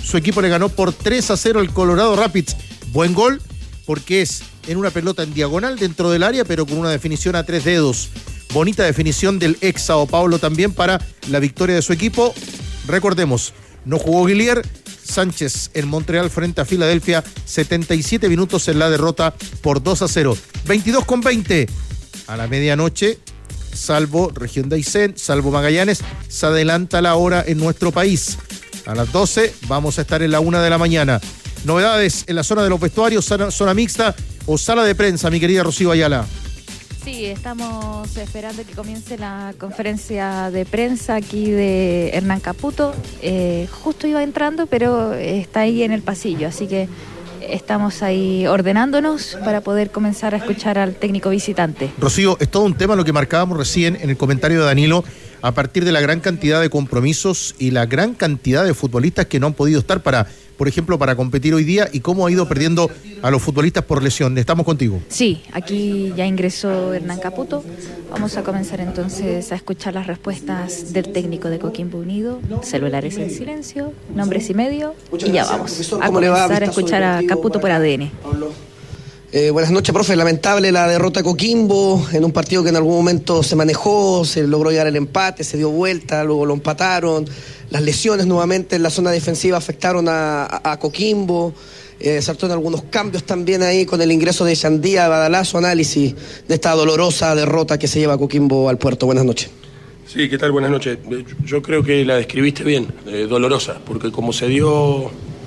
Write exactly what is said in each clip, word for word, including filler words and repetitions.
su equipo le ganó por tres a cero al Colorado Rapids. Buen gol porque es en una pelota en diagonal dentro del área, pero con una definición a tres dedos. Bonita definición del ex Sao Paulo también para la victoria de su equipo. Recordemos, no jugó Guillier, Sánchez en Montreal frente a Filadelfia, setenta y siete minutos en la derrota por dos a cero. veintidós con veinte a la medianoche, salvo Región de Aysén, salvo Magallanes, se adelanta la hora en nuestro país. A las doce vamos a estar en la una de la mañana. Novedades en la zona de los vestuarios, zona, zona mixta o sala de prensa, mi querida Rocío Ayala. Sí, estamos esperando que comience la conferencia de prensa aquí de Hernán Caputo. Eh, justo iba entrando, pero está ahí en el pasillo, así que estamos ahí ordenándonos para poder comenzar a escuchar al técnico visitante. Rocío, es todo un tema lo que marcábamos recién en el comentario de Danilo, a partir de la gran cantidad de compromisos y la gran cantidad de futbolistas que no han podido estar para, por ejemplo, para competir hoy día, y cómo ha ido perdiendo a los futbolistas por lesión. Estamos contigo. Sí, aquí ya ingresó Hernán Caputo. Vamos a comenzar entonces a escuchar las respuestas del técnico de Coquimbo Unido. Celulares en silencio, nombres y medio, y ya vamos a comenzar a escuchar a Caputo por A D N. Eh, buenas noches, profe. Lamentable la derrota de Coquimbo en un partido que en algún momento se manejó, se logró llegar al empate, se dio vuelta, luego lo empataron. Las lesiones nuevamente en la zona defensiva afectaron a, a, a Coquimbo. Eh, saltaron algunos cambios también ahí con el ingreso de Sandía, Badalá. Su análisis de esta dolorosa derrota que se lleva a Coquimbo al puerto. Buenas noches. Sí, ¿qué tal? Buenas noches. Yo creo que la describiste bien, eh, dolorosa, porque como se dio...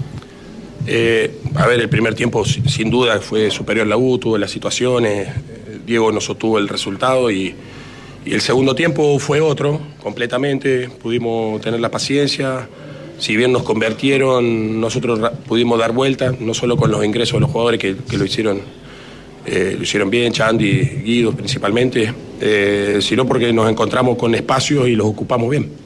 Eh, a ver, el primer tiempo sin duda fue superior la U, tuvo las situaciones, Diego no sostuvo el resultado y, y el segundo tiempo fue otro, completamente, pudimos tener la paciencia, si bien nos convirtieron, nosotros pudimos dar vuelta, no solo con los ingresos de los jugadores que, que lo hicieron eh, lo hicieron bien, Chandy, Guido principalmente, eh, sino porque nos encontramos con espacios y los ocupamos bien.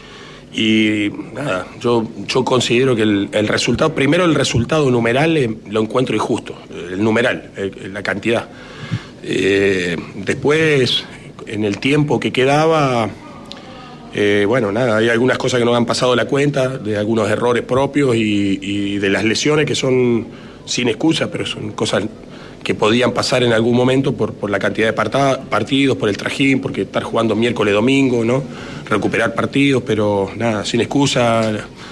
Y nada, yo, yo considero que el, el resultado, primero el resultado numeral eh, lo encuentro injusto, el numeral, el, la cantidad. Eh, después, en el tiempo que quedaba, eh, bueno, nada, hay algunas cosas que nos han pasado la cuenta, de algunos errores propios y, y de las lesiones que son sin excusa, pero son cosas que podían pasar en algún momento por, por la cantidad de parta, partidos, por el trajín, porque estar jugando miércoles, domingo, ¿no? Recuperar partidos, pero nada, sin excusa.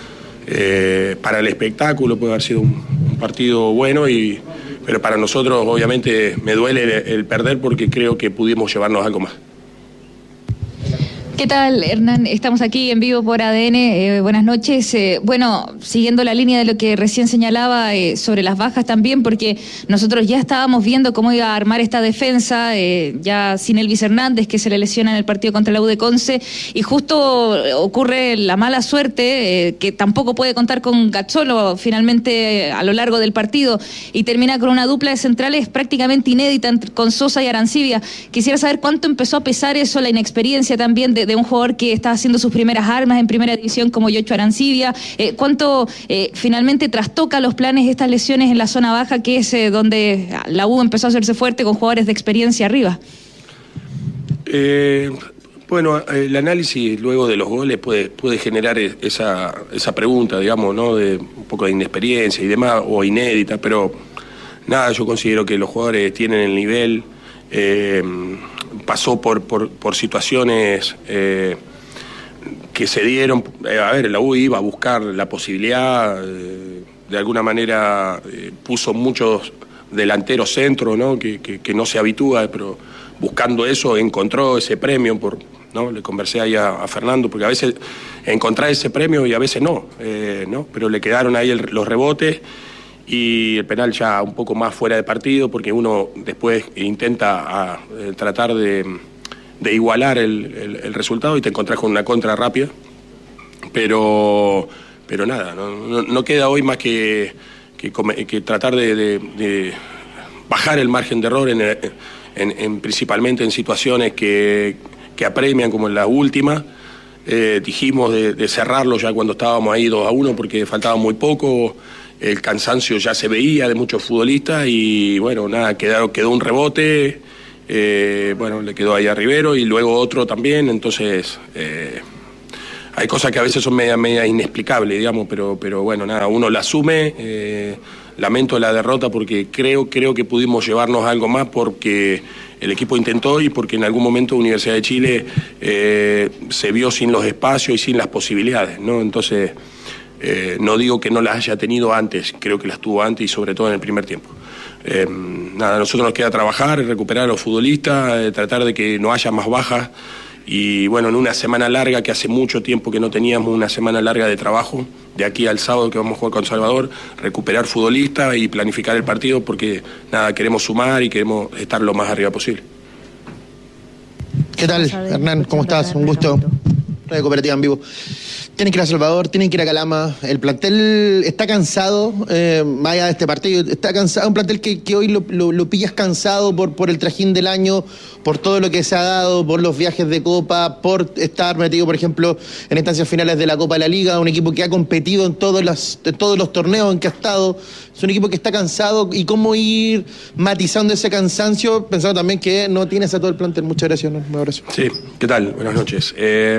Eh, para el espectáculo puede haber sido un, un partido bueno, y, pero para nosotros obviamente me duele el, el perder porque creo que pudimos llevarnos algo más. ¿Qué tal, Hernán? Estamos aquí en vivo por A D N. Eh, buenas noches. Eh, bueno, siguiendo la línea de lo que recién señalaba eh, sobre las bajas también, porque nosotros ya estábamos viendo cómo iba a armar esta defensa, eh, ya sin Elvis Hernández, que se le lesiona en el partido contra la U de Conce, y justo ocurre la mala suerte, eh, que tampoco puede contar con Gazzolo finalmente eh, a lo largo del partido, y termina con una dupla de centrales prácticamente inédita con Sosa y Arancibia. Quisiera saber cuánto empezó a pesar eso, la inexperiencia también de, de un jugador que está haciendo sus primeras armas en primera división como Yocho Arancibia, eh, cuánto eh, finalmente trastoca los planes estas lesiones en la zona baja, que es eh, donde la U empezó a hacerse fuerte con jugadores de experiencia arriba. Eh, bueno, el análisis luego de los goles puede, puede generar esa, esa pregunta, digamos, ¿no? De un poco de inexperiencia y demás, o inédita, pero nada, yo considero que los jugadores tienen el nivel. Eh, pasó por, por, por situaciones eh, que se dieron. Eh, a ver, la U iba a buscar la posibilidad, eh, de alguna manera eh, puso muchos delanteros centro, ¿no? Que, que, que no se habitúa, pero buscando eso encontró ese premio. Por, ¿no? Le conversé ahí a, a Fernando, porque a veces encontrar ese premio y a veces no, eh, ¿no? Pero le quedaron ahí el, los rebotes. Y el penal ya un poco más fuera de partido, porque uno después intenta a, eh, tratar de, de igualar el, el, el resultado y te encontrás con una contra rápida. Pero, pero nada, no, no, no queda hoy más que, que, que tratar de, de, de bajar el margen de error, en, en, en, principalmente en situaciones que, que apremian, como en la última. Eh, dijimos de, de cerrarlo ya cuando estábamos ahí dos a uno, porque faltaba muy poco. El cansancio ya se veía de muchos futbolistas y bueno, nada, quedó, quedó un rebote, eh, bueno, le quedó ahí a Rivero y luego otro también, entonces, eh, hay cosas que a veces son media, media inexplicables, digamos, pero, pero bueno, nada, uno la asume. Eh, lamento la derrota porque creo, creo que pudimos llevarnos algo más porque el equipo intentó y porque en algún momento Universidad de Chile eh, se vio sin los espacios y sin las posibilidades, ¿no? Entonces, eh, no digo que no las haya tenido antes, creo que las tuvo antes y sobre todo en el primer tiempo. Eh, nada, a nosotros nos queda trabajar, recuperar a los futbolistas, eh, tratar de que no haya más bajas. Y bueno, en una semana larga, que hace mucho tiempo que no teníamos una semana larga de trabajo, de aquí al sábado que vamos a jugar con Salvador, recuperar futbolistas y planificar el partido porque nada, queremos sumar y queremos estar lo más arriba posible. ¿Qué tal, Hernán? ¿Cómo estás? Un gusto. Radio Cooperativa en vivo. Tienen que ir a Salvador, tienen que ir a Calama. El plantel está cansado, eh, más allá de este partido, está cansado. Un plantel que, que hoy lo, lo, lo pillas cansado por, por el trajín del año, por todo lo que se ha dado, por los viajes de Copa, por estar metido, por ejemplo, en instancias finales de la Copa de la Liga. Un equipo que ha competido en todos los, en todos los torneos en que ha estado. Es un equipo que está cansado. Y cómo ir matizando ese cansancio, pensando también que no tienes a todo el plantel. Muchas gracias, un abrazo. Sí, ¿qué tal? Buenas noches. Eh...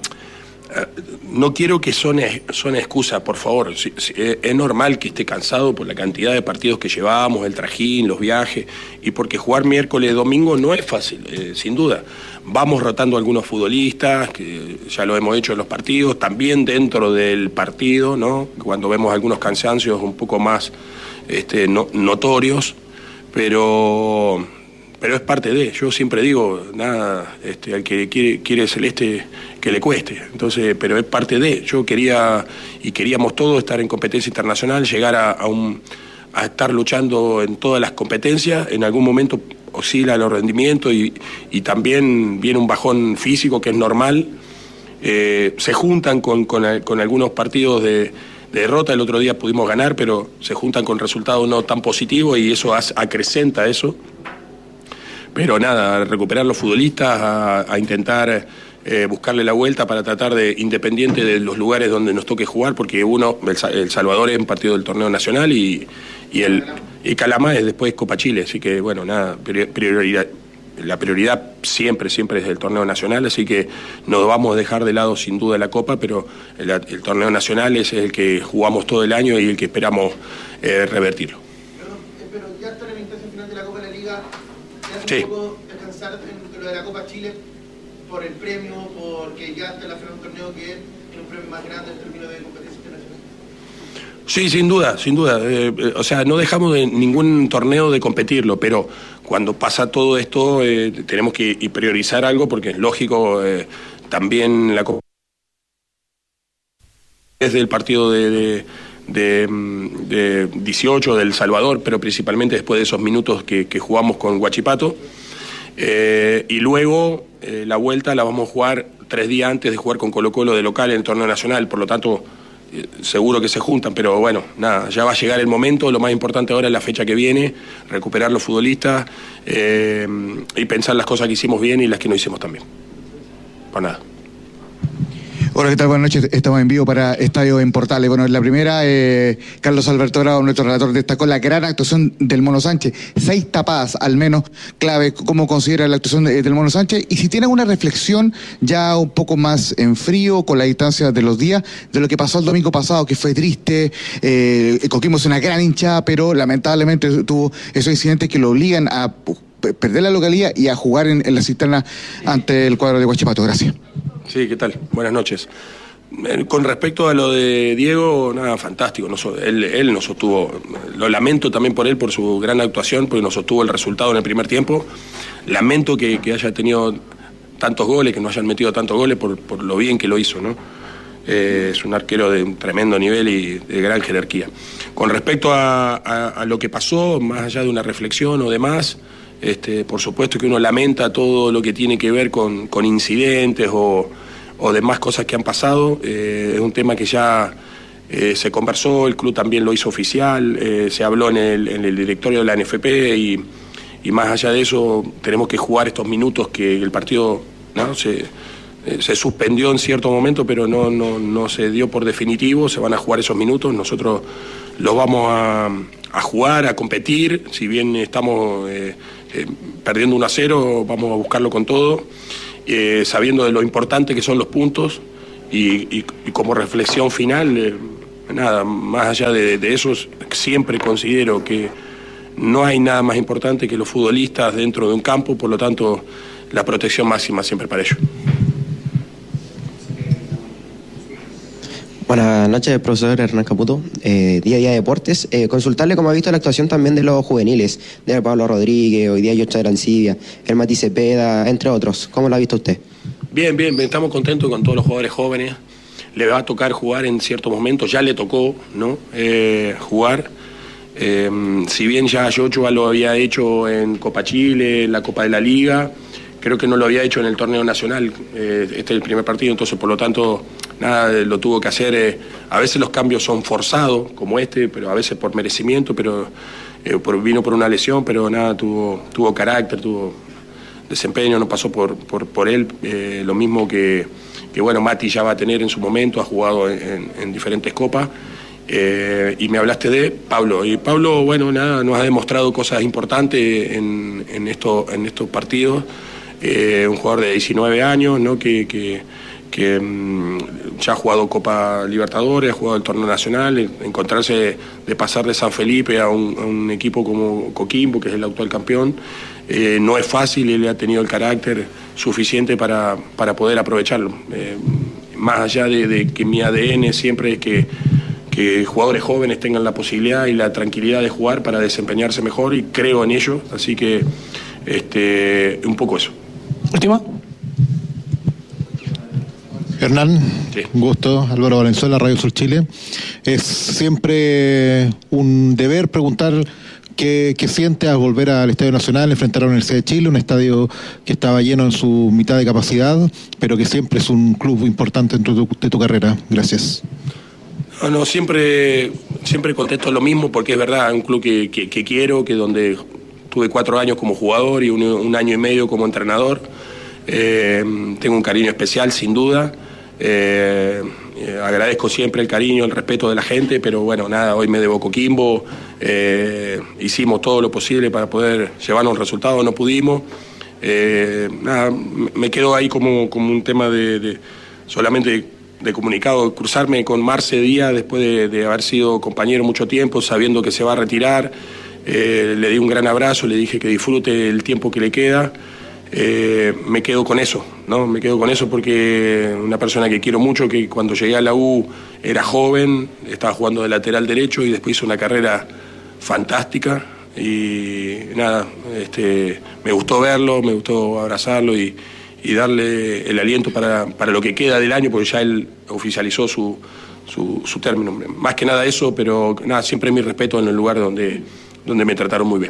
No quiero que son, son excusas, por favor. Es normal que esté cansado por la cantidad de partidos que llevamos, el trajín, los viajes, y porque jugar miércoles y domingo no es fácil, eh, sin duda. Vamos rotando a algunos futbolistas, que ya lo hemos hecho en los partidos, también dentro del partido, ¿no? Cuando vemos algunos cansancios un poco más este, no, notorios, pero... pero es parte de, yo siempre digo, nada, este, al que quiere, quiere Celeste que le cueste, entonces, pero es parte de, yo quería y queríamos todos estar en competencia internacional, llegar a, a, un, a estar luchando en todas las competencias, en algún momento oscila los rendimientos y, y también viene un bajón físico que es normal, eh, se juntan con, con, con algunos partidos de... de derrota, el otro día pudimos ganar, pero se juntan con resultados no tan positivos y eso acrecenta eso. Pero nada, a recuperar los futbolistas, a, a intentar eh, buscarle la vuelta para tratar de, independiente de los lugares donde nos toque jugar, porque uno, el, el Salvador es un partido del torneo nacional y, y el y Calama es después Copa Chile, así que bueno, nada, prioridad, la prioridad siempre, siempre es el torneo nacional, así que no vamos a dejar de lado sin duda la Copa, pero el, el torneo nacional es el que jugamos todo el año y el que esperamos eh, revertirlo. Pero, pero ya están en la instancia final de la Copa de la Liga. Sí. Un poco descansar en lo de la Copa Chile por el premio, porque ya está la final de un torneo que tiene un premio más grande en términos de competencia internacional. Sí, sin duda, sin duda. Eh, eh, o sea, no dejamos de ningún torneo de competirlo, pero cuando pasa todo esto eh, tenemos que priorizar algo porque es lógico, eh, también la Copa desde el partido de... de De, de dieciocho del Salvador, pero principalmente después de esos minutos que, que jugamos con Huachipato. Eh, y luego eh, la vuelta la vamos a jugar tres días antes de jugar con Colo Colo de local en el torneo nacional, por lo tanto eh, seguro que se juntan, pero bueno, nada, ya va a llegar el momento, lo más importante ahora es la fecha que viene, recuperar los futbolistas eh, y pensar las cosas que hicimos bien y las que no hicimos tan bien. Por nada. Hola, ¿qué tal? Buenas noches. Estamos en vivo para Estadio en Portales. Bueno, en la primera, eh, Carlos Alberto Bravo, nuestro relator, destacó la gran actuación del Mono Sánchez. Seis tapadas, al menos, clave. ¿Cómo considera la actuación de, del Mono Sánchez? Y si tiene una reflexión ya un poco más en frío, con la distancia de los días, de lo que pasó el domingo pasado, que fue triste. Eh, Coquimbo es una gran hinchada, pero lamentablemente tuvo esos incidentes que lo obligan a perder la localidad y a jugar en, en la cisterna ante el cuadro de Huachipato. Gracias. Sí, ¿qué tal? Buenas noches. Con respecto a lo de Diego, nada, fantástico. Nos, él, él nos sostuvo, lo lamento también por él, por su gran actuación, porque nos sostuvo el resultado en el primer tiempo. Lamento que, que haya tenido tantos goles, que no hayan metido tantos goles por, por lo bien que lo hizo, ¿no? Eh, es un arquero de un tremendo nivel y de gran jerarquía. Con respecto a, a, a lo que pasó, más allá de una reflexión o demás, Este, por supuesto que uno lamenta todo lo que tiene que ver con, con incidentes o, o demás cosas que han pasado. Eh, es un tema que ya eh, se conversó, el club también lo hizo oficial, eh, se habló en el, en el directorio de la N F P y, y más allá de eso tenemos que jugar estos minutos que el partido, ¿no? se, eh, se suspendió en cierto momento, pero no, no, no se dio por definitivo, se van a jugar esos minutos, nosotros los vamos a, a jugar, a competir, si bien estamos... Eh, Eh, perdiendo uno a cero, vamos a buscarlo con todo, eh, sabiendo de lo importante que son los puntos y, y, y como reflexión final, eh, nada, más allá de, de eso, siempre considero que no hay nada más importante que los futbolistas dentro de un campo, por lo tanto, la protección máxima siempre para ellos. Buenas noches, profesor Hernán Caputo, eh, Día a Día Deportes. Eh, consultarle cómo ha visto la actuación también de los juveniles, de Pablo Rodríguez, hoy día Yocha Arancibia, el Mati Cepeda, entre otros. ¿Cómo lo ha visto usted? Bien, bien, estamos contentos con todos los jugadores jóvenes. Le va a tocar jugar en ciertos momentos, ya le tocó, ¿no? Eh, jugar. Eh, si bien ya Yocho lo había hecho en Copa Chile, en la Copa de la Liga, creo que no lo había hecho en el torneo nacional. Eh, este es el primer partido, entonces por lo tanto nada, lo tuvo que hacer. Eh, a veces los cambios son forzados, como este, pero a veces por merecimiento, pero eh, por, vino por una lesión, pero nada, tuvo, tuvo carácter, tuvo desempeño, no pasó por, por, por él. Eh, lo mismo que, que, bueno, Mati ya va a tener en su momento, ha jugado en, en diferentes copas. Eh, y me hablaste de Pablo. Y Pablo, bueno, nada, nos ha demostrado cosas importantes en, en, esto, en estos partidos. Eh, un jugador de diecinueve años, ¿no? que, que, que um, ya ha jugado Copa Libertadores, ha jugado el torneo nacional. Encontrarse de pasar de San Felipe a un, a un equipo como Coquimbo, que es el actual campeón, eh, no es fácil. Él ha tenido el carácter suficiente para, para poder aprovecharlo. Eh, más allá de, de que mi A D N siempre es que que jugadores jóvenes tengan la posibilidad y la tranquilidad de jugar para desempeñarse mejor, y creo en ello, así que este, un poco eso. Última. Hernán, sí. Un gusto, Álvaro Valenzuela, Radio Sur Chile. Es siempre un deber preguntar qué, qué siente al volver al Estadio Nacional, enfrentar a la Universidad de Chile, un estadio que estaba lleno en su mitad de capacidad, pero que siempre es un club importante dentro de tu, de tu carrera. Gracias. No, no, siempre, siempre contesto lo mismo, porque es verdad, es un club que, que, que quiero, que donde tuve cuatro años como jugador y un, un año y medio como entrenador. Eh, tengo un cariño especial, sin duda. Eh, eh, agradezco siempre el cariño, el respeto de la gente, pero bueno, nada, hoy me debo Coquimbo. Eh, hicimos todo lo posible para poder llevarnos un resultado, no pudimos. Eh, nada, me quedo ahí como, como un tema de, de solamente de comunicado, cruzarme con Marce Díaz después de, de haber sido compañero mucho tiempo, sabiendo que se va a retirar. Eh, le di un gran abrazo, le dije que disfrute el tiempo que le queda. Eh, me quedo con eso, ¿no? Me quedo con eso porque una persona que quiero mucho, que cuando llegué a la U era joven, estaba jugando de lateral derecho y después hizo una carrera fantástica. Y nada, este, me gustó verlo, me gustó abrazarlo y y darle el aliento para, para lo que queda del año, porque ya él oficializó su, su, su término. Más que nada eso, pero nada, siempre mi respeto en el lugar donde, donde me trataron muy bien.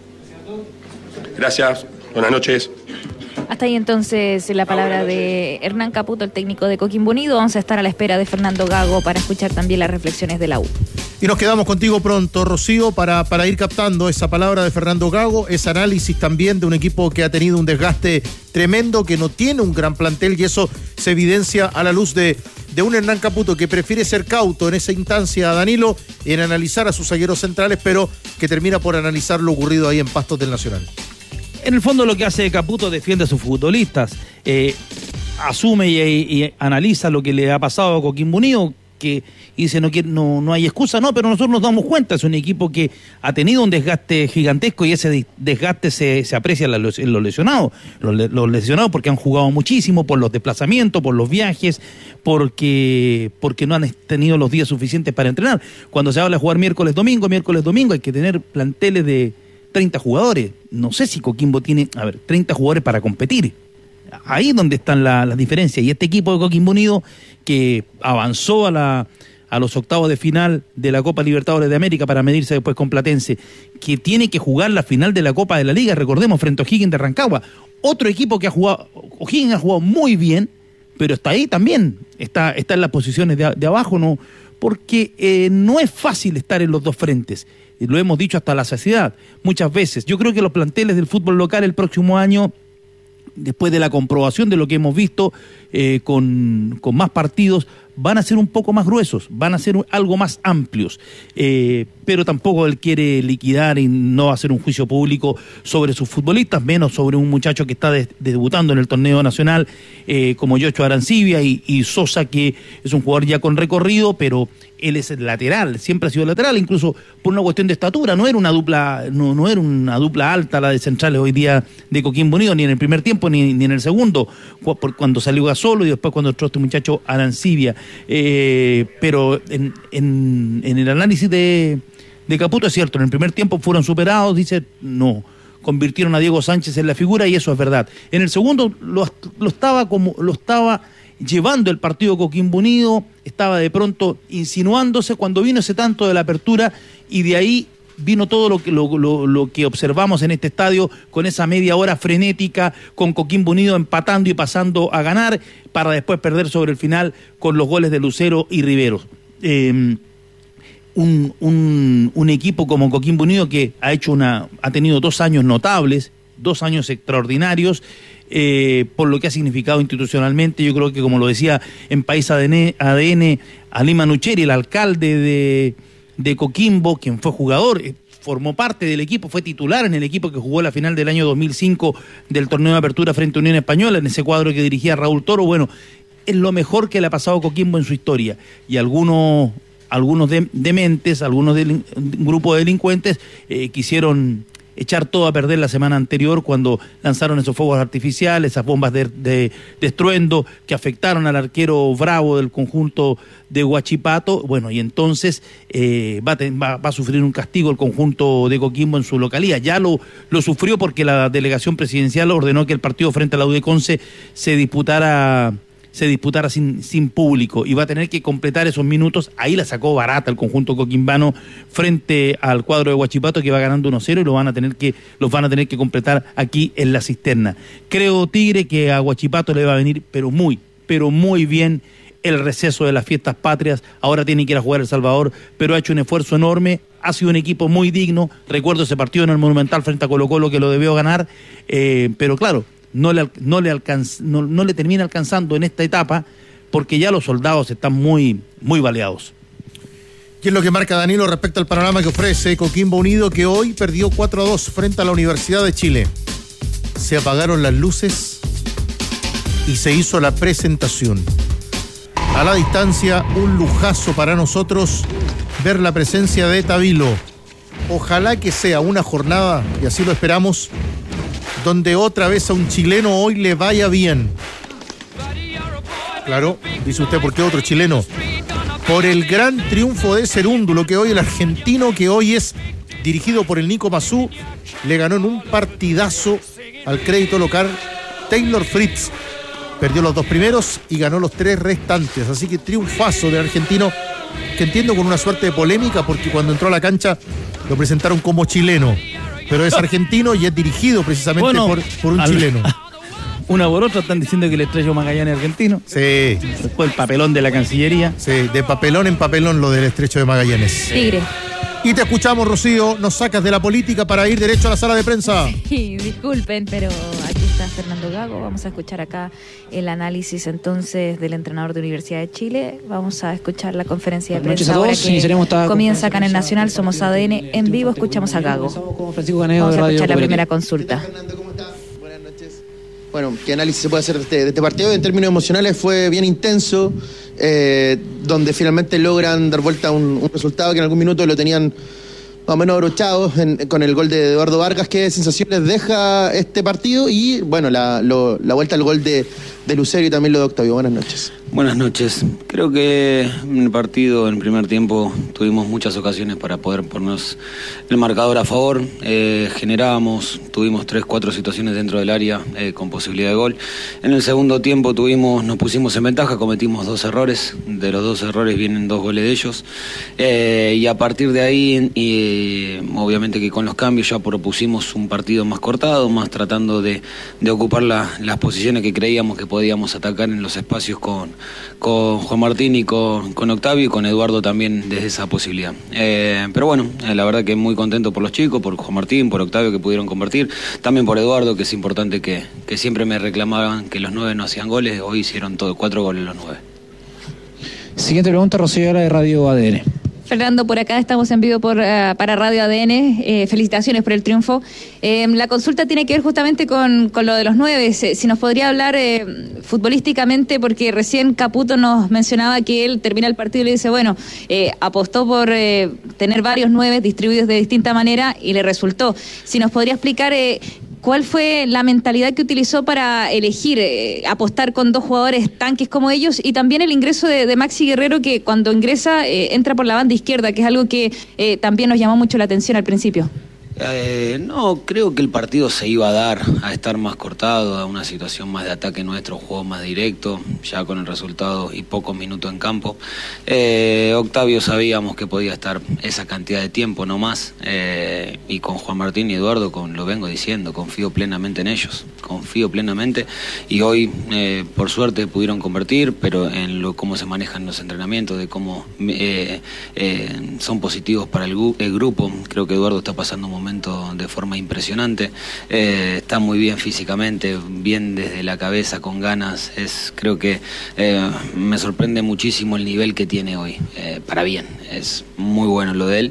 Gracias, buenas noches. Hasta ahí entonces la palabra de Hernán Caputo, el técnico de Coquimbo Unido. Vamos a estar a la espera de Fernando Gago para escuchar también las reflexiones de la U. Y nos quedamos contigo pronto, Rocío, para, para ir captando esa palabra de Fernando Gago, ese análisis también de un equipo que ha tenido un desgaste tremendo, que no tiene un gran plantel, y eso se evidencia a la luz de, de un Hernán Caputo que prefiere ser cauto en esa instancia, Danilo, en analizar a sus zagueros centrales, pero que termina por analizar lo ocurrido ahí en Pastos del Nacional. En el fondo lo que hace Caputo, defiende a sus futbolistas, eh, asume y, y analiza lo que le ha pasado a Coquimbo Unido, que dice no, no, no hay excusa, no, pero nosotros nos damos cuenta, es un equipo que ha tenido un desgaste gigantesco y ese desgaste se, se aprecia en los, en los lesionados, los, los lesionados porque han jugado muchísimo, por los desplazamientos, por los viajes, porque, porque no han tenido los días suficientes para entrenar. Cuando se habla de jugar miércoles, domingo, miércoles, domingo, hay que tener planteles de treinta jugadores. No sé si Coquimbo tiene, a ver, treinta jugadores para competir. Ahí es donde están las la diferencias. Y este equipo de Coquimbo Unido, que avanzó a, la, a los octavos de final de la Copa Libertadores de América para medirse después con Platense, que tiene que jugar la final de la Copa de la Liga, recordemos, frente a O'Higgins de Rancagua. Otro equipo que ha jugado, O'Higgins ha jugado muy bien, pero está ahí también, está, está en las posiciones de, de abajo, no, porque eh, no es fácil estar en los dos frentes. Lo hemos dicho hasta la saciedad muchas veces. Yo creo que los planteles del fútbol local el próximo año, después de la comprobación de lo que hemos visto, eh, con, con más partidos, van a ser un poco más gruesos, van a ser algo más amplios, eh, pero tampoco él quiere liquidar y no hacer un juicio público sobre sus futbolistas, menos sobre un muchacho que está de, debutando en el torneo nacional eh, como Yocho Arancibia y, y Sosa, que es un jugador ya con recorrido, pero él es el lateral, siempre ha sido lateral, incluso por una cuestión de estatura, no era una dupla, no, no era una dupla alta la de centrales hoy día de Coquimbo Unido, ni en el primer tiempo ni, ni en el segundo, cuando salió Gasolo y después cuando entró este muchacho Arancibia. Eh, pero en, en, en el análisis de, de Caputo es cierto, en el primer tiempo fueron superados, dice no, convirtieron a Diego Sánchez en la figura y eso es verdad. En el segundo lo, lo estaba como lo estaba llevando el partido Coquimbo Unido, estaba de pronto insinuándose cuando vino ese tanto de la apertura y de ahí vino todo lo que, lo, lo, lo que observamos en este estadio con esa media hora frenética, con Coquimbo Unido empatando y pasando a ganar para después perder sobre el final con los goles de Lucero y Riveros. Eh, un, un, un equipo como Coquimbo Unido que ha hecho una, ha tenido dos años notables, dos años extraordinarios, Eh, por lo que ha significado institucionalmente. Yo creo que, como lo decía en País A D N, A D N Ali Manucheri, el alcalde de, de Coquimbo, quien fue jugador, eh, formó parte del equipo, fue titular en el equipo que jugó la final del año dos mil cinco del torneo de apertura frente a Unión Española, en ese cuadro que dirigía Raúl Toro. Bueno, es lo mejor que le ha pasado a Coquimbo en su historia, y algunos algunos de, dementes, algunos de, un grupo de delincuentes eh, quisieron echar todo a perder la semana anterior cuando lanzaron esos fuegos artificiales, esas bombas de, de, de estruendo que afectaron al arquero Bravo del conjunto de Huachipato. Bueno, y entonces eh, va, a ten, va, va a sufrir un castigo el conjunto de Coquimbo en su localía. Ya lo, lo sufrió porque la delegación presidencial ordenó que el partido frente a la U D Conce se disputara se disputara sin, sin público, y va a tener que completar esos minutos. Ahí la sacó barata el conjunto coquimbano frente al cuadro de Huachipato, que va ganando uno cero, y lo van a tener que, los van a tener que completar aquí en la cisterna. Creo, Tigre, que a Huachipato le va a venir pero muy, pero muy bien el receso de las fiestas patrias. Ahora tiene que ir a jugar El Salvador, pero ha hecho un esfuerzo enorme, ha sido un equipo muy digno. Recuerdo ese partido en el Monumental frente a Colo Colo que lo debió ganar, eh, pero claro, No le, no, le alcanz, no, no le termina alcanzando en esta etapa porque ya los soldados están muy, muy baleados. ¿Qué es lo que marca Danilo respecto al panorama que ofrece Coquimbo Unido, que hoy perdió cuatro a dos frente a la Universidad de Chile? Se apagaron las luces y se hizo la presentación. A la distancia, un lujazo para nosotros ver la presencia de Tavilo. Ojalá que sea una jornada, y así lo esperamos, donde otra vez a un chileno hoy le vaya bien. Claro, dice usted, ¿por qué otro chileno? Por el gran triunfo de Cerúndulo, que hoy el argentino, que hoy es dirigido por el Nico Mazú, le ganó en un partidazo al crédito local Taylor Fritz. Perdió los dos primeros y ganó los tres restantes. Así que triunfazo del argentino, que entiendo con una suerte de polémica, porque cuando entró a la cancha lo presentaron como chileno. Pero es argentino y es dirigido precisamente bueno, por, por un al, chileno. Una por otra están diciendo que el Estrella Magallanes es argentino. Sí. Después el papelón de la Cancillería. Sí, de papelón en papelón lo del Estrecho de Magallanes. Tigre. Y te escuchamos, Rocío. Nos sacas de la política para ir derecho a la sala de prensa. Sí, disculpen, pero aquí está Fernando Gago. Vamos a escuchar acá el análisis entonces del entrenador de Universidad de Chile. Vamos a escuchar la conferencia de prensa ahora que comienza acá en el Nacional. Somos A D N en vivo. Escuchamos a Gago. Vamos a escuchar la primera consulta. Buenas noches. Bueno, ¿qué análisis se puede hacer de este, de este partido? En términos emocionales fue bien intenso, eh, donde finalmente logran dar vuelta a un, un resultado que en algún minuto lo tenían más o menos abrochado en, con el gol de Eduardo Vargas. ¿Qué sensación les deja este partido? Y bueno, la, lo, la vuelta al gol de, de Lucero y también lo de Octavio. Buenas noches. Buenas noches. Creo que en el partido, en el primer tiempo, tuvimos muchas ocasiones para poder ponernos el marcador a favor. Eh, generábamos, tuvimos tres, cuatro situaciones dentro del área eh, con posibilidad de gol. En el segundo tiempo tuvimos, nos pusimos en ventaja, cometimos dos errores. De los dos errores vienen dos goles de ellos. Eh, y a partir de ahí, y, obviamente que con los cambios ya propusimos un partido más cortado, más tratando de, de ocupar la, las posiciones que creíamos que podíamos atacar en los espacios con con Juan Martín y con, con Octavio, y con Eduardo también desde esa posibilidad. Eh, pero bueno, eh, la verdad que muy contento por los chicos, por Juan Martín, por Octavio, que pudieron convertir, también por Eduardo, que es importante, que, que siempre me reclamaban que los nueve no hacían goles. Hoy hicieron todo, cuatro goles los nueve. Siguiente pregunta, Rocío Ayala de Radio A D N. Fernando, por acá estamos en vivo por, uh, para Radio A D N. Eh, felicitaciones por el triunfo. Eh, la consulta tiene que ver justamente con, con lo de los nueve. Si nos podría hablar eh, futbolísticamente, porque recién Caputo nos mencionaba que él termina el partido y le dice, bueno, eh, apostó por eh, tener varios nueve distribuidos de distinta manera y le resultó. Si nos podría explicar... Eh, ¿Cuál fue la mentalidad que utilizó para elegir eh, apostar con dos jugadores tanques como ellos? Y también el ingreso de, de Maxi Guerrero, que cuando ingresa eh, entra por la banda izquierda, que es algo que eh, también nos llamó mucho la atención al principio. Eh, no, creo que el partido se iba a dar a estar más cortado, a una situación más de ataque nuestro, juego más directo, ya con el resultado y pocos minutos en campo. Eh, Octavio sabíamos que podía estar esa cantidad de tiempo, no más, eh, y con Juan Martín y Eduardo, con, lo vengo diciendo, confío plenamente en ellos, confío plenamente, y hoy eh, por suerte pudieron convertir, pero en lo cómo se manejan los entrenamientos, de cómo eh, eh, son positivos para el, el grupo. Creo que Eduardo está pasando un momento de forma impresionante, eh, está muy bien físicamente, bien desde la cabeza, con ganas. Es, creo que eh, me sorprende muchísimo el nivel que tiene hoy, eh, para bien, es muy bueno lo de él.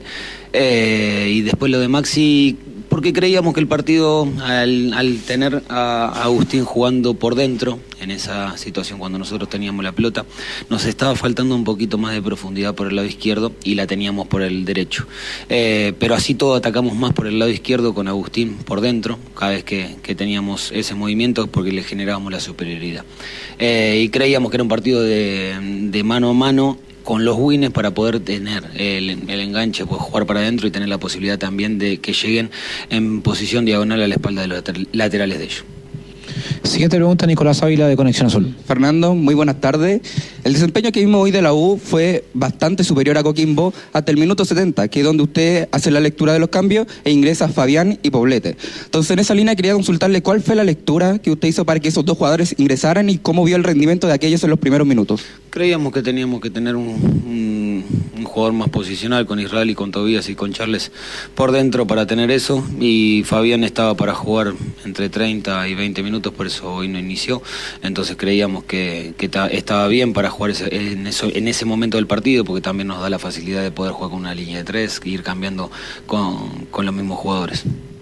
Eh, y después lo de Maxi, porque creíamos que el partido, al, al tener a Agustín jugando por dentro, en esa situación cuando nosotros teníamos la pelota, nos estaba faltando un poquito más de profundidad por el lado izquierdo y la teníamos por el derecho. Eh, pero así todo atacamos más por el lado izquierdo con Agustín por dentro, cada vez que, que teníamos ese movimiento, porque le generábamos la superioridad. Eh, y creíamos que era un partido de, de mano a mano, con los wins para poder tener el, el enganche, pues jugar para adentro y tener la posibilidad también de que lleguen en posición diagonal a la espalda de los laterales de ellos. Siguiente pregunta, Nicolás Ávila de Conexión Azul. Fernando, muy buenas tardes. El desempeño que vimos hoy de la U fue bastante superior a Coquimbo hasta el minuto setenta, que es donde usted hace la lectura de los cambios e ingresa a Fabián y Poblete. Entonces, en esa línea quería consultarle cuál fue la lectura que usted hizo para que esos dos jugadores ingresaran y cómo vio el rendimiento de aquellos en los primeros minutos. Creíamos que teníamos que tener un, un, un jugador más posicional con Israel y con Tobías y con Charles por dentro para tener eso, y Fabián estaba para jugar entre treinta y veinte minutos, por eso hoy no inició. Entonces creíamos que, que ta, estaba bien para jugar ese, en, eso, en ese momento del partido, porque también nos da la facilidad de poder jugar con una línea de tres e ir cambiando con, con los mismos jugadores.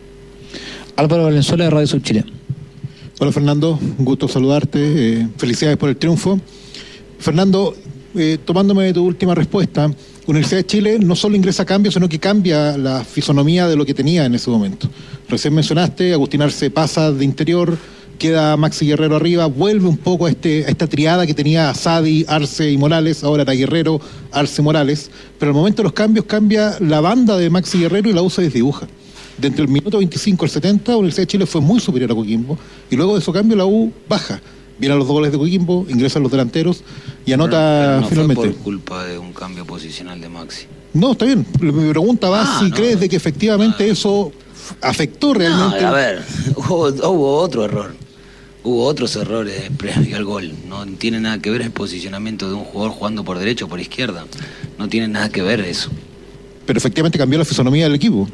Álvaro Valenzuela de Radio Sur Chile. Hola Fernando, un gusto saludarte, eh, felicidades por el triunfo. Fernando, eh, tomándome de tu última respuesta, Universidad de Chile no solo ingresa cambios, sino que cambia la fisonomía de lo que tenía en ese momento. Recién mencionaste, Agustín Arce pasa de interior, queda Maxi Guerrero arriba, vuelve un poco a, este, a esta triada que tenía a Sadi, Arce y Morales, ahora era Guerrero, Arce, Morales, pero al momento de los cambios cambia la banda de Maxi Guerrero y la U se desdibuja. De entre el minuto veinticinco al setenta, Universidad de Chile fue muy superior a Coquimbo, y luego de su cambio la U baja. Vienen los dos goles de Coquimbo, ingresan los delanteros y anota no finalmente. Fue por culpa de un cambio posicional de Maxi. No, está bien. Mi pregunta va ah, si no, crees no. de que efectivamente ah. eso afectó realmente. No, a ver, hubo, hubo otro error. Hubo otros errores previo al gol. No tiene nada que ver el posicionamiento de un jugador jugando por derecha o por izquierda. No tiene nada que ver eso. Pero efectivamente cambió la fisonomía del equipo.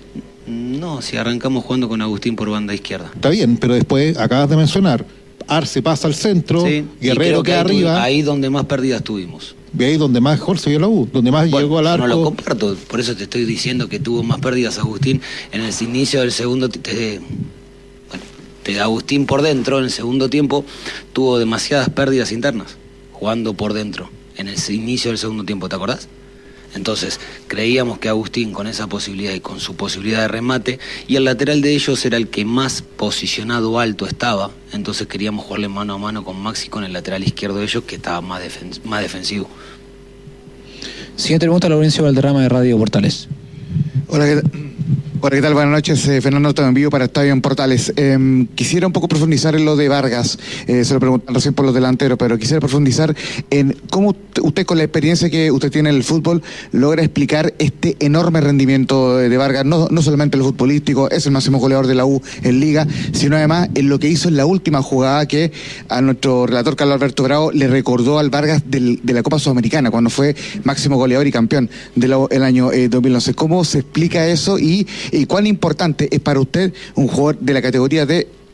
No, si arrancamos jugando con Agustín por banda izquierda. Está bien, pero después acabas de mencionar, Arce pasa al centro, sí, Guerrero queda arriba. Ahí donde más pérdidas tuvimos. Y ahí donde más gol se vio la U, donde más bueno, llegó al arco. No lo comparto, por eso te estoy diciendo que tuvo más pérdidas Agustín en el inicio del segundo. Te, bueno, te, Agustín por dentro en el segundo tiempo tuvo demasiadas pérdidas internas, jugando por dentro en el inicio del segundo tiempo, ¿te acordás? Entonces creíamos que Agustín, con esa posibilidad y con su posibilidad de remate, y el lateral de ellos era el que más posicionado alto estaba, entonces queríamos jugarle mano a mano con Maxi, con el lateral izquierdo de ellos, que estaba más, defen- más defensivo. Siguiente pregunta, Laurencio Valderrama de Radio Portales. Hola, ¿qué tal? Hola, ¿qué tal? Buenas noches, eh, Fernando, te envío para Estadio en Portales. Eh, quisiera un poco profundizar en lo de Vargas, eh, se lo preguntan recién por los delanteros, pero quisiera profundizar en cómo usted, con la experiencia que usted tiene en el fútbol, logra explicar este enorme rendimiento de Vargas, no, no solamente en lo futbolístico, es el máximo goleador de la U en Liga, sino además en lo que hizo en la última jugada, que a nuestro relator Carlos Alberto Bravo le recordó al Vargas del, de la Copa Sudamericana, cuando fue máximo goleador y campeón del año eh, dos mil once. ¿Cómo se explica eso y ¿Y cuán importante es para usted un jugador de la categoría de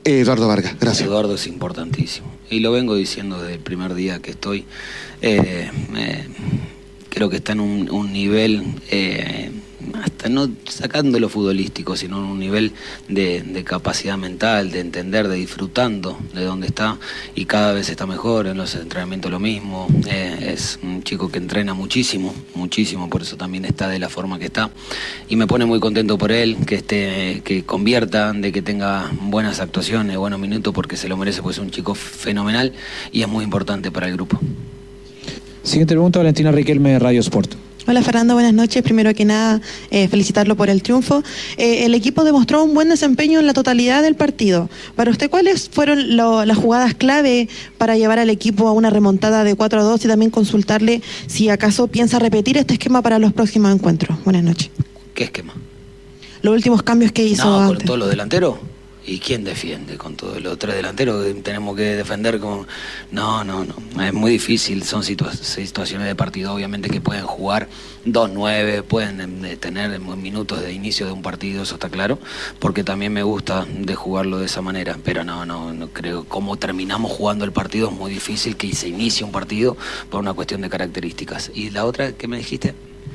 Eduardo Vargas, gracias. Eduardo es importantísimo. Y lo vengo diciendo desde el primer día que estoy. Eh, eh, creo que está en un, un nivel, eh, hasta no sacando lo futbolístico, sino en un nivel de, de capacidad mental, de entender, de disfrutando de dónde está. Y cada vez está mejor, en los entrenamientos lo mismo. Eh, es un chico que entrena muchísimo, muchísimo, por eso también está de la forma que está. Y me pone muy contento por él, que esté, que convierta, de que tenga buenas actuaciones, buenos minutos, porque se lo merece, pues es un chico fenomenal y es muy importante para el grupo. Siguiente pregunta, Valentina Riquelme, Radio Sport. Hola Fernando, buenas noches. Primero que nada, eh, felicitarlo por el triunfo. Eh, el equipo demostró un buen desempeño en la totalidad del partido. Para usted, ¿cuáles fueron lo, las jugadas clave para llevar al equipo a una remontada de cuatro a dos y también consultarle si acaso piensa repetir este esquema para los próximos encuentros? Buenas noches. ¿Qué esquema? Los últimos cambios que hizo no, antes. ¿Con todos los delanteros? ¿Y quién defiende con todos los tres delanteros? Tenemos que defender con... No, no, no. Es muy difícil. Son situa situaciones de partido, obviamente, que pueden jugar dos nueve, pueden tener minutos de inicio de un partido, eso está claro, porque también me gusta de jugarlo de esa manera. Pero no, no, no creo. Cómo terminamos jugando el partido es muy difícil que se inicie un partido por una cuestión de características. ¿Y la otra que me dijiste?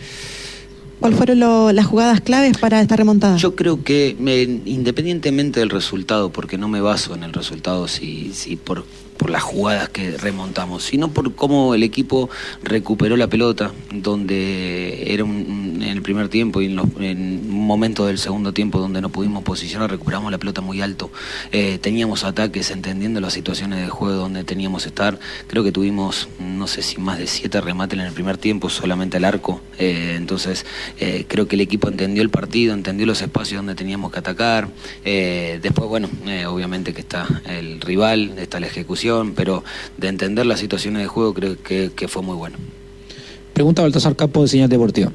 ¿Cuáles fueron lo, las jugadas claves para esta remontada? Yo creo que me, independientemente del resultado, porque no me baso en el resultado si, si por, por las jugadas que remontamos, sino por cómo el equipo recuperó la pelota, donde era un, en el primer tiempo y en, los, en un momento del segundo tiempo donde no pudimos posicionar, recuperamos la pelota muy alto, eh, teníamos ataques, entendiendo las situaciones de juego donde teníamos que estar. Creo que tuvimos, no sé si más de siete remates en el primer tiempo, solamente al arco, eh, entonces... Eh, creo que el equipo entendió el partido, entendió los espacios donde teníamos que atacar. Eh, después, bueno, eh, obviamente que está el rival, está la ejecución, pero de entender las situaciones de juego creo que, que fue muy bueno. Pregunta Baltasar Campos de Señal Deportiva.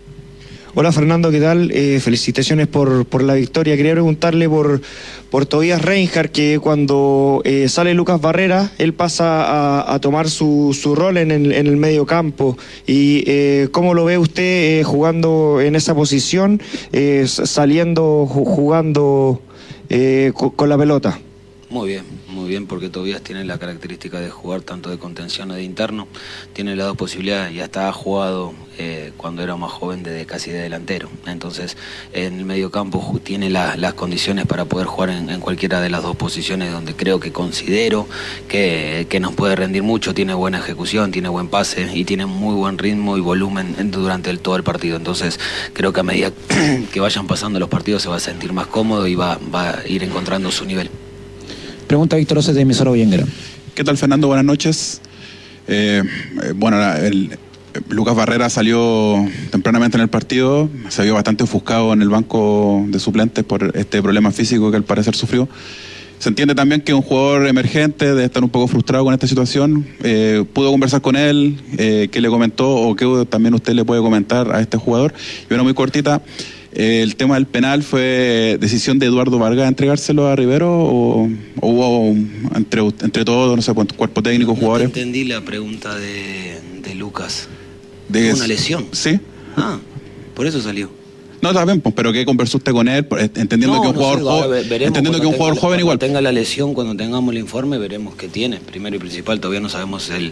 Hola Fernando, ¿qué tal? Eh, felicitaciones por, por la victoria. Quería preguntarle por, por Tobias Reinhardt, que cuando eh, sale Lucas Barrera, él pasa a, a tomar su, su rol en el, en el medio campo. Y eh, ¿cómo lo ve usted eh, jugando en esa posición, eh, saliendo, jugando eh, con, con la pelota? Muy bien, muy bien, porque Tobias tiene la característica de jugar tanto de contención o de interno, tiene las dos posibilidades y hasta ha jugado eh, cuando era más joven de, de casi de delantero. Entonces, en el medio campo tiene la, las condiciones para poder jugar en, en cualquiera de las dos posiciones, donde creo que considero que, que nos puede rendir mucho. Tiene buena ejecución, tiene buen pase y tiene muy buen ritmo y volumen durante el, todo el partido. Entonces, creo que a medida que vayan pasando los partidos se va a sentir más cómodo y va, va a ir encontrando su nivel. Pregunta Víctor Oces de Emisora Boyenguera. ¿Qué tal, Fernando? Buenas noches. Eh, eh, bueno, el, eh, Lucas Barrera salió tempranamente en el partido, se vio bastante ofuscado en el banco de suplentes por este problema físico que al parecer sufrió. Se entiende también que un jugador emergente debe estar un poco frustrado con esta situación. Eh, ¿Pudo conversar con él? Eh, ¿Qué le comentó o qué también usted le puede comentar a este jugador? Y bueno, muy cortita. ¿El tema del penal fue decisión de Eduardo Vargas entregárselo a Rivero o, o hubo entre, entre todos, no sé, cuerpo técnico, jugadores? No entendí la pregunta de, de Lucas. De ¿Una lesión? Sí. Ah, por eso salió. No, está bien, pero ¿qué conversó usted con él? Entendiendo no, que un no jugador, sé, jo ver, entendiendo que un jugador la, joven igual. Cuando tenga la lesión, cuando tengamos el informe, veremos qué tiene. Primero y principal, todavía no sabemos el,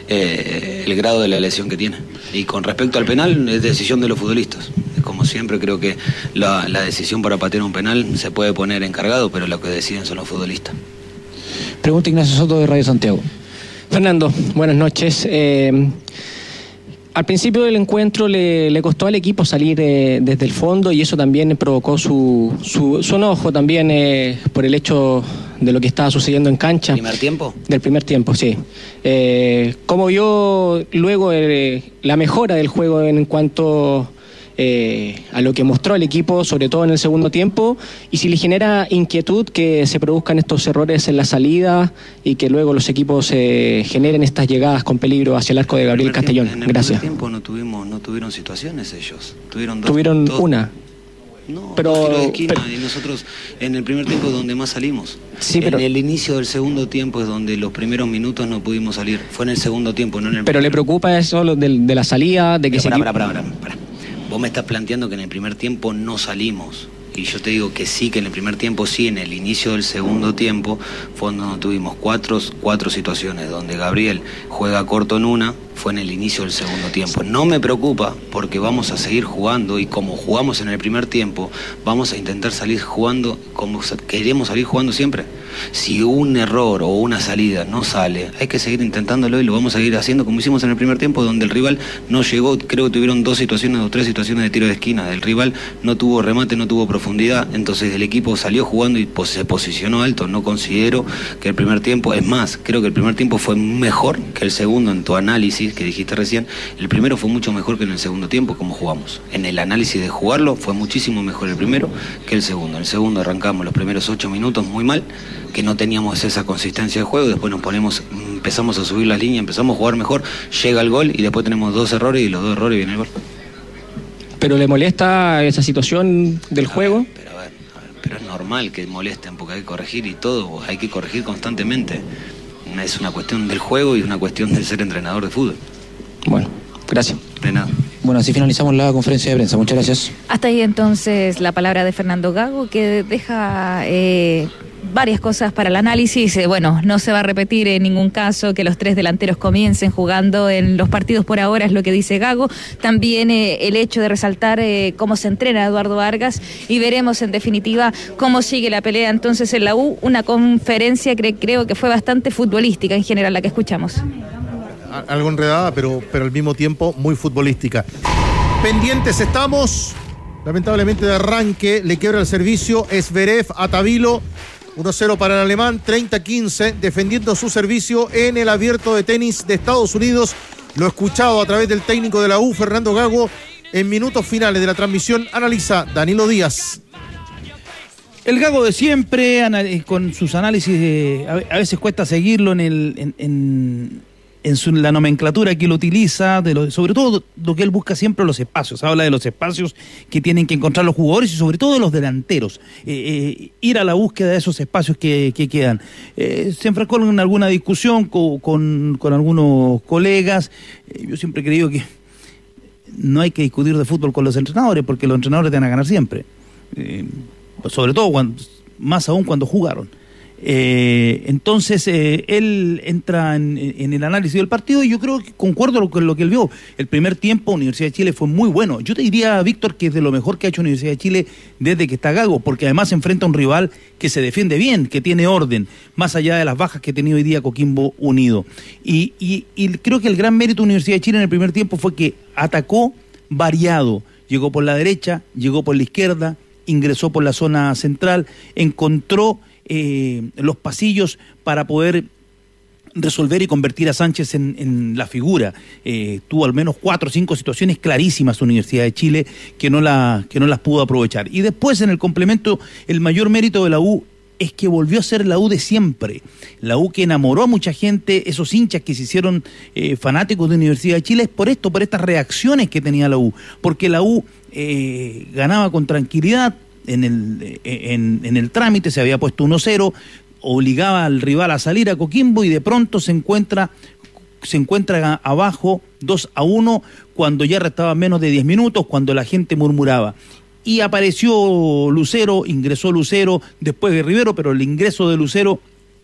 eh, el grado de la lesión que tiene. Y con respecto al penal, es decisión de los futbolistas. Como siempre, creo que la, la decisión para patear un penal se puede poner encargado, pero lo que deciden son los futbolistas. Pregunta Ignacio Soto de Radio Santiago. Fernando, buenas noches. Eh, al principio del encuentro le, le costó al equipo salir eh, desde el fondo y eso también provocó su, su, su enojo también eh, por el hecho de lo que estaba sucediendo en cancha. ¿Primer tiempo? Del primer tiempo, sí. Eh, ¿Cómo vio luego eh, la mejora del juego en cuanto eh, a lo que mostró el equipo, sobre todo en el segundo tiempo, y si le genera inquietud que se produzcan estos errores en la salida y que luego los equipos eh, generen estas llegadas con peligro hacia el arco de Gabriel Castellón? En el Gracias. primer tiempo no tuvimos, no tuvieron situaciones ellos. Tuvieron, dos, Tuvieron dos, una. No, pero, dos tiros de esquina, pero, y nosotros en el primer tiempo es donde más salimos. Sí, pero, en el inicio del segundo tiempo es donde los primeros minutos no pudimos salir. Fue en el segundo tiempo, no en el Pero primero. ¿Le preocupa eso de, de la salida? De que pero se para, para, para, para. Vos me estás planteando que en el primer tiempo no salimos. Y yo te digo que sí, que en el primer tiempo sí, en el inicio del segundo tiempo fue donde tuvimos cuatro, cuatro situaciones donde Gabriel juega corto en una, fue en el inicio del segundo tiempo. No me preocupa porque vamos a seguir jugando y como jugamos en el primer tiempo, vamos a intentar salir jugando como queremos salir jugando siempre. Si un error o una salida no sale, hay que seguir intentándolo y lo vamos a seguir haciendo como hicimos en el primer tiempo, donde el rival no llegó, creo que tuvieron dos situaciones o tres situaciones de tiro de esquina, el rival no tuvo remate, no tuvo profundidad, entonces el equipo salió jugando y se posicionó alto. No considero que el primer tiempo, es más, creo que el primer tiempo fue mejor que el segundo en tu análisis que dijiste recién. El primero fue mucho mejor que en el segundo tiempo como jugamos. En el análisis de jugarlo fue muchísimo mejor el primero que el segundo. En el segundo arrancamos los primeros ocho minutos muy mal, que no teníamos esa consistencia de juego, después nos ponemos, empezamos a subir las líneas, empezamos a jugar mejor, llega el gol y después tenemos dos errores y los dos errores viene el gol. ¿Pero le molesta esa situación del juego? Pero, a ver, a ver, pero es normal que molesten porque hay que corregir y todo, hay que corregir constantemente. Es una cuestión del juego y una cuestión de ser entrenador de fútbol. Bueno, gracias. De nada. Bueno, así finalizamos la conferencia de prensa. Muchas gracias. Hasta ahí entonces la palabra de Fernando Gago, que deja eh, varias cosas para el análisis. Eh, bueno, no se va a repetir en ningún caso que los tres delanteros comiencen jugando en los partidos por ahora, es lo que dice Gago. También eh, el hecho de resaltar eh, cómo se entrena Eduardo Vargas y veremos en definitiva cómo sigue la pelea entonces en la U. Una conferencia que creo que fue bastante futbolística en general la que escuchamos. Algo enredada, pero, pero al mismo tiempo muy futbolística. Pendientes estamos. Lamentablemente de arranque le quiebra el servicio Zverev a Tabilo. uno cero para el alemán, treinta quince, defendiendo su servicio en el abierto de tenis de Estados Unidos. Lo he escuchado a través del técnico de la U, Fernando Gago, en minutos finales de la transmisión. Analiza Danilo Díaz. El Gago de siempre, con sus análisis, de, a veces cuesta seguirlo en el... En, en... en su, la nomenclatura que él utiliza, de lo, sobre todo lo que él busca siempre, los espacios. Habla de los espacios que tienen que encontrar los jugadores y sobre todo de los delanteros. Eh, eh, ir a la búsqueda de esos espacios que, que quedan. Eh, se enfrascó en alguna discusión con, con, con algunos colegas. Eh, yo siempre he creído que no hay que discutir de fútbol con los entrenadores, porque los entrenadores te van a ganar siempre. Eh, sobre todo, cuando, más aún cuando jugaron. Eh, entonces eh, él entra en, en el análisis del partido y yo creo que concuerdo con lo que él vio. El primer tiempo Universidad de Chile fue muy bueno. Yo te diría, Víctor, que es de lo mejor que ha hecho Universidad de Chile desde que está Gago, porque además se enfrenta a un rival que se defiende bien, que tiene orden, más allá de las bajas que ha tenido hoy día Coquimbo Unido. Y, y, y creo que el gran mérito de Universidad de Chile en el primer tiempo fue que atacó variado. Llegó por la derecha, llegó por la izquierda, ingresó por la zona central, encontró Eh, los pasillos para poder resolver y convertir a Sánchez en, en la figura. Eh, tuvo al menos cuatro o cinco situaciones clarísimas Universidad de Chile que no, la, que no las pudo aprovechar. Y después en el complemento, el mayor mérito de la U es que volvió a ser la U de siempre. La U que enamoró a mucha gente, esos hinchas que se hicieron eh, fanáticos de Universidad de Chile, es por esto, por estas reacciones que tenía la U. Porque la U eh, ganaba con tranquilidad, En el, en, en el trámite se había puesto uno cero, obligaba al rival a salir a Coquimbo y de pronto se encuentra se encuentra abajo dos a uno cuando ya restaban menos de diez minutos, cuando la gente murmuraba. Y apareció Lucero, ingresó Lucero después de Rivero, pero el ingreso de Lucero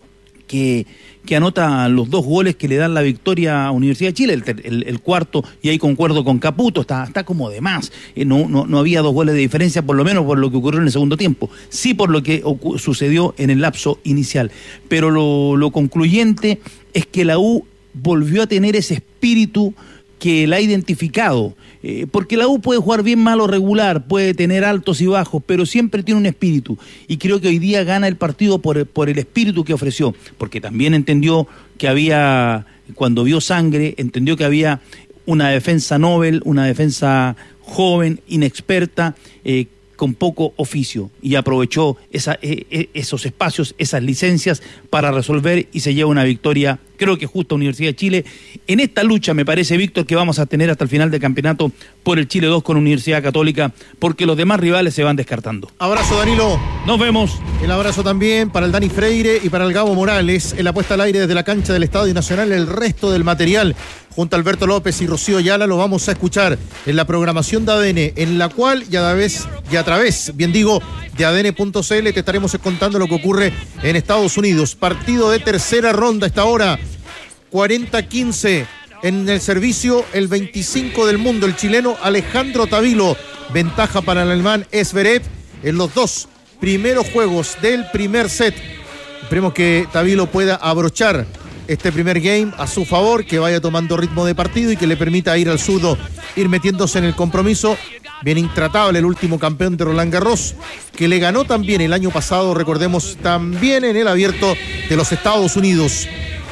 que, que anota los dos goles que le dan la victoria a Universidad de Chile, el, el, el cuarto, y ahí concuerdo con Caputo, está, está como de más. Eh, no, no, no había dos goles de diferencia, por lo menos por lo que ocurrió en el segundo tiempo, sí por lo que sucedió en el lapso inicial. Pero lo, lo concluyente es que la U volvió a tener ese espíritu que la ha identificado, eh, porque la U puede jugar bien, mal o regular, puede tener altos y bajos, pero siempre tiene un espíritu, y creo que hoy día gana el partido por, por el espíritu que ofreció, porque también entendió que había, cuando vio sangre, entendió que había una defensa Nobel, una defensa joven, inexperta, eh, con poco oficio, y aprovechó esa, eh, esos espacios, esas licencias para resolver y se lleva una victoria Creo que justo Universidad de Chile. En esta lucha me parece, Víctor, que vamos a tener hasta el final del campeonato por el Chile dos con Universidad Católica, porque los demás rivales se van descartando. Abrazo, Danilo. Nos vemos. El abrazo también para el Dani Freire y para el Gabo Morales. En la puesta al aire desde la cancha del Estadio Nacional, el resto del material junto a Alberto López y Rocío Ayala lo vamos a escuchar en la programación de A D N, en la cual y a través, y a través, bien digo, de A D N punto C L te estaremos contando lo que ocurre en Estados Unidos. Partido de tercera ronda a esta hora, cuarenta quince en el servicio, el veinticinco del mundo, el chileno Alejandro Tavilo, ventaja para el alemán Zverev en los dos primeros juegos del primer set. Esperemos que Tavilo pueda abrochar este primer game a su favor, que vaya tomando ritmo de partido y que le permita ir al zurdo, ir metiéndose en el compromiso. Bien intratable el último campeón de Roland Garros, que le ganó también el año pasado, recordemos, también en el Abierto de los Estados Unidos.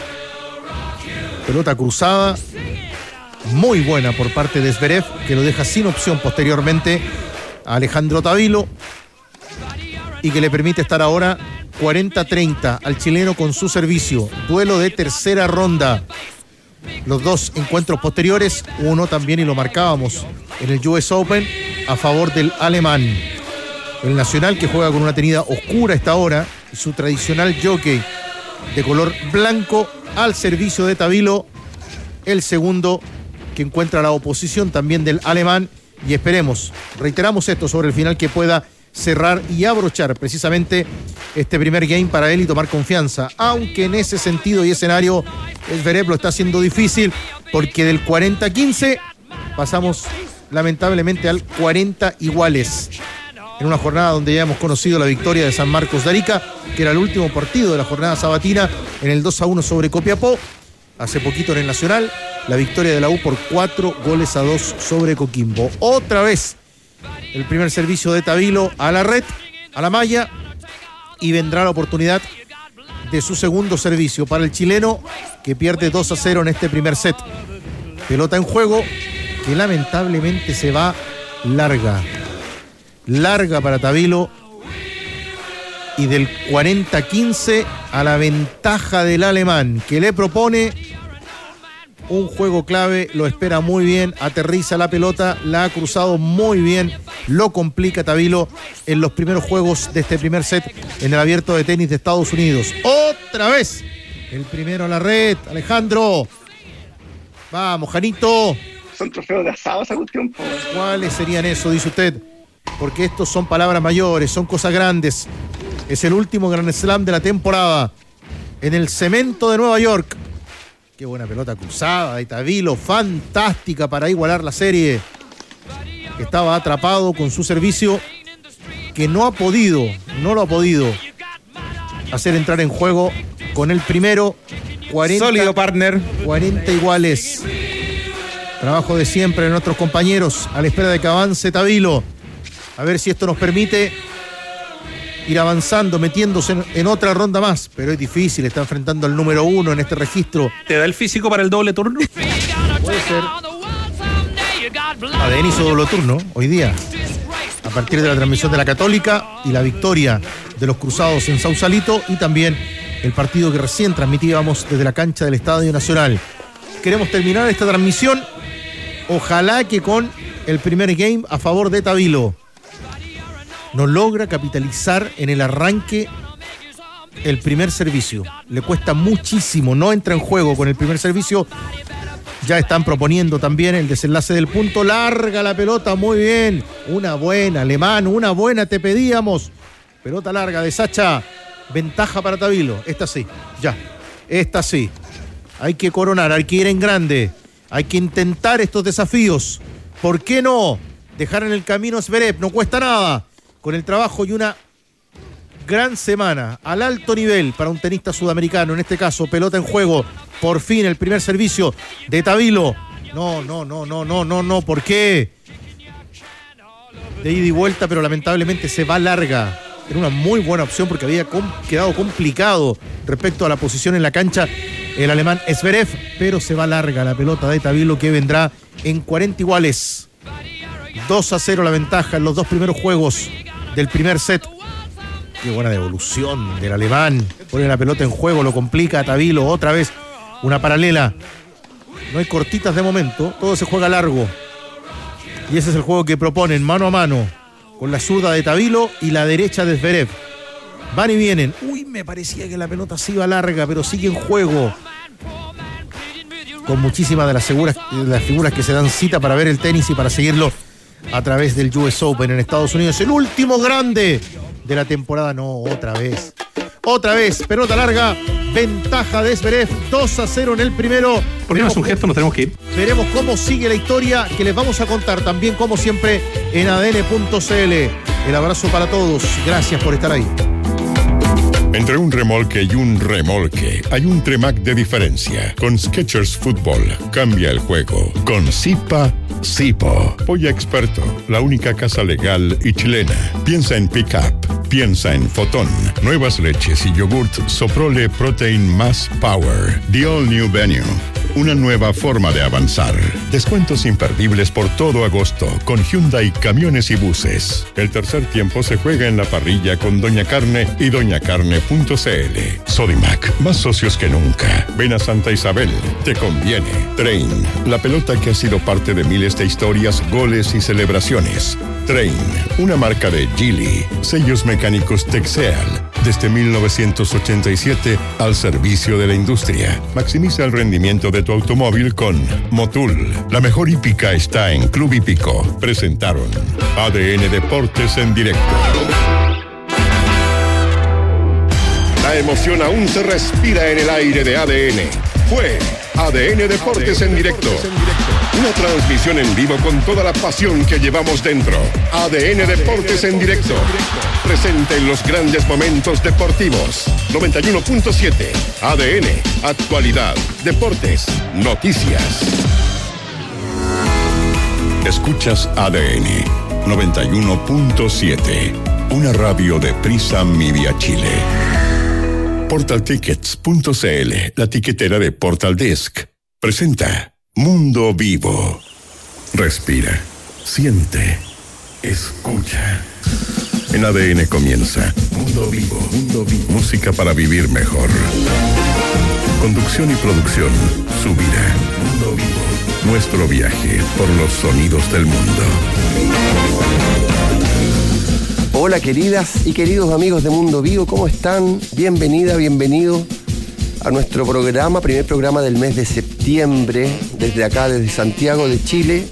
Pelota cruzada, muy buena por parte de Zverev, que lo deja sin opción posteriormente a Alejandro Tavilo y que le permite estar ahora cuarenta treinta al chileno con su servicio. Duelo de tercera ronda. Los dos encuentros posteriores, uno también, y lo marcábamos, en el U S Open, a favor del alemán. El nacional, que juega con una tenida oscura a esta hora, y su tradicional jockey de color blanco al servicio de Tavilo. El segundo, que encuentra la oposición también del alemán. Y esperemos, reiteramos esto sobre el final, que pueda cerrar y abrochar precisamente este primer game para él y tomar confianza, aunque en ese sentido y escenario Zverev lo está haciendo difícil, porque del cuarenta quince pasamos lamentablemente al cuarenta iguales, en una jornada donde ya hemos conocido la victoria de San Marcos de Arica, que era el último partido de la jornada sabatina, en el dos a uno sobre Copiapó. Hace poquito en el Nacional, la victoria de la U por cuatro goles a dos sobre Coquimbo. Otra vez el primer servicio de Tavilo a la red, a la malla, y vendrá la oportunidad de su segundo servicio para el chileno, que pierde dos a cero en este primer set. Pelota en juego que lamentablemente se va larga. Larga para Tavilo, y del cuarenta quince a la ventaja del alemán, que le propone un juego clave, lo espera muy bien, aterriza la pelota, la ha cruzado muy bien, lo complica Tavilo en los primeros juegos de este primer set en el Abierto de Tenis de Estados Unidos. Otra vez el primero a la red, Alejandro. Vamos, Janito. Son trofeos de asado esa cuestión. ¿Cuáles serían eso, dice usted? Porque estos son palabras mayores, son cosas grandes. Es el último Grand Slam de la temporada en el cemento de Nueva York. Qué buena pelota cruzada de Tavilo, fantástica para igualar la serie. Estaba atrapado con su servicio, que no ha podido, no lo ha podido hacer entrar en juego con el primero. cuarenta, sólido, partner. cuarenta iguales. Trabajo de siempre de nuestros compañeros, a la espera de que avance Tavilo. A ver si esto nos permite ir avanzando, metiéndose en, en otra ronda más, pero es difícil, está enfrentando al número uno en este registro. ¿Te da el físico para el doble turno? Puede ser. A D N hizo doble turno hoy día, a partir de la transmisión de la Católica y la victoria de los Cruzados en Sausalito, y también el partido que recién transmitíamos desde la cancha del Estadio Nacional. Queremos terminar esta transmisión, ojalá que con el primer game a favor de Tavilo. No logra capitalizar en el arranque el primer servicio. Le cuesta muchísimo, no entra en juego con el primer servicio. Ya están proponiendo también el desenlace del punto. Larga la pelota, muy bien. Una buena, alemán, una buena te pedíamos. Pelota larga de Sacha. Ventaja para Tavilo. Esta sí, ya. Esta sí. Hay que coronar, hay que ir en grande. Hay que intentar estos desafíos. ¿Por qué no? Dejar en el camino a Zverev, no cuesta nada. Con el trabajo y una gran semana al alto nivel para un tenista sudamericano, en este caso pelota en juego, por fin el primer servicio de Tavilo. No, no, no, no, no, no, no, ¿por qué? De ida y vuelta, pero lamentablemente se va larga. Era una muy buena opción porque había com- quedado complicado respecto a la posición en la cancha el alemán Zverev, pero se va larga la pelota de Tavilo, que vendrá en cuarenta iguales. dos a cero la ventaja en los dos primeros juegos del primer set. Qué buena devolución del alemán. Pone la pelota en juego, lo complica a Tavilo otra vez. Una paralela. No hay cortitas de momento, todo se juega largo. Y ese es el juego que proponen, mano a mano, con la zurda de Tavilo y la derecha de Zverev. Van y vienen. Uy, me parecía que la pelota se iba larga, pero sigue en juego. Con muchísimas de las, seguras, de las figuras que se dan cita para ver el tenis y para seguirlo a través del U S Open en Estados Unidos. El último grande de la temporada. No, otra vez. Otra vez, pelota larga, ventaja de Zverev, dos a cero en el primero. ¿Por qué no es un gesto? Nos tenemos que ir. Veremos cómo sigue la historia, que les vamos a contar también, como siempre, en A D N punto C L. El abrazo para todos, gracias por estar ahí. Entre un remolque y un remolque hay un Tremac de diferencia. Con Skechers Fútbol cambia el juego. Con Zipa, Zipo. Polla Experto, la única casa legal y chilena. Piensa en Pickup, piensa en Fotón. Nuevas leches y yogurt Soprole Protein Mass Power. The All New Venue. Una nueva forma de avanzar. Descuentos imperdibles por todo agosto con Hyundai Camiones y Buses. El tercer tiempo se juega en la parrilla con Doña Carne y doña carne punto c l. Sodimac, más socios que nunca. Ven a Santa Isabel, te conviene. Train, la pelota que ha sido parte de miles de historias, goles y celebraciones. Train, una marca de Geely, sellos mecánicos Texeal, desde mil novecientos ochenta y siete al servicio de la industria. Maximiza el rendimiento de tu automóvil con Motul. La mejor hípica está en Club Hípico. Presentaron A D N Deportes en directo. La emoción aún se respira en el aire de A D N. Fue A D N Deportes en directo. Una transmisión en vivo con toda la pasión que llevamos dentro. A D N Deportes en directo. Presente en los grandes momentos deportivos. noventa y uno punto siete. A D N. Actualidad. Deportes. Noticias. Escuchas A D N. noventa y uno punto siete. Una radio de Prisa Media Chile. Portal Tickets punto c l, la tiquetera de Portal Disc, presenta Mundo Vivo. Respira, siente, escucha. En A D N comienza Mundo Vivo, Mundo Vivo. Música para vivir mejor. Conducción y producción, Subirá. Mundo Vivo. Nuestro viaje por los sonidos del mundo. Hola queridas y queridos amigos de Mundo Vivo, ¿cómo están? Bienvenida, bienvenido a nuestro programa, primer programa del mes de septiembre, desde acá, desde Santiago de Chile,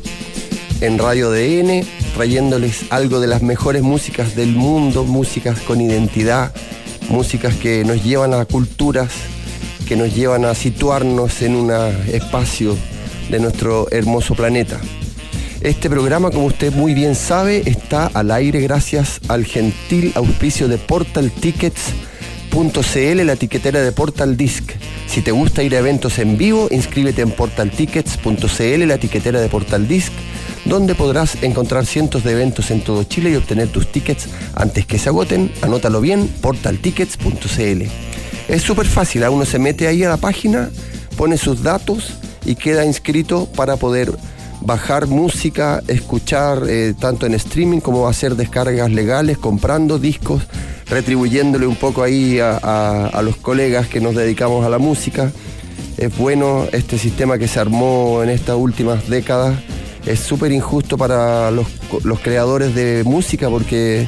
en Radio A D N, trayéndoles algo de las mejores músicas del mundo, músicas con identidad, músicas que nos llevan a culturas, que nos llevan a situarnos en un espacio de nuestro hermoso planeta. Este programa, como usted muy bien sabe, está al aire gracias al gentil auspicio de Portal Tickets punto c l, la tiquetera de Portal Disc. Si te gusta ir a eventos en vivo, inscríbete en Portal Tickets punto c l, la tiquetera de Portal Disc, donde podrás encontrar cientos de eventos en todo Chile y obtener tus tickets antes que se agoten. Anótalo bien, Portal Tickets punto c l. Es súper fácil, uno se mete ahí a la página, pone sus datos y queda inscrito para poder bajar música, escuchar eh, tanto en streaming como hacer descargas legales, comprando discos, retribuyéndole un poco ahí a, a, a los colegas que nos dedicamos a la música. Es bueno este sistema que se armó en estas últimas décadas. Es súper injusto para los, los creadores de música porque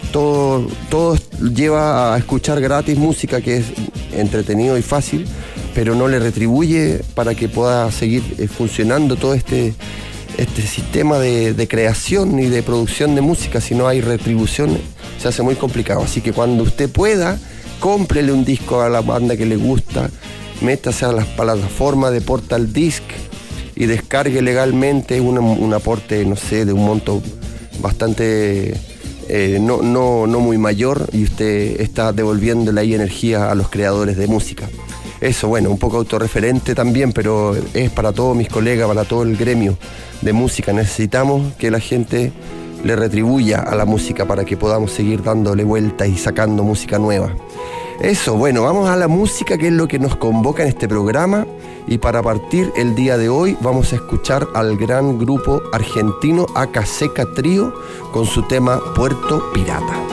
todo, todo lleva a escuchar gratis música que es entretenido y fácil, pero no le retribuye para que pueda seguir eh, funcionando todo este, este sistema de, de creación y de producción de música. Si no hay retribución, se hace muy complicado. Así que cuando usted pueda, cómprele un disco a la banda que le gusta, métase a las plataformas de Portal Disc y descargue legalmente un, un aporte, no sé, de un monto bastante eh, no, no, no muy mayor, y usted está devolviéndole ahí energía a los creadores de música. Eso, bueno, un poco autorreferente también, pero es para todos mis colegas, para todo el gremio de música. Necesitamos que la gente le retribuya a la música para que podamos seguir dándole vueltas y sacando música nueva. Eso, bueno, vamos a la música, que es lo que nos convoca en este programa. Y para partir el día de hoy vamos a escuchar al gran grupo argentino Acaseca Trío con su tema Puerto Pirata.